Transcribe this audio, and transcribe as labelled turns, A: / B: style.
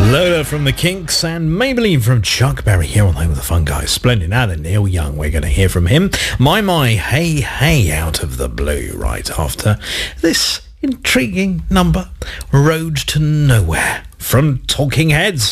A: Lola from the Kinks and Maybelline from Chuck Berry here on Home of the Fun Guys. Splendid. Now then, Neil Young, we're going to hear from him. My, hey, hey, out of the blue, right after this intriguing number, Road to Nowhere from Talking Heads.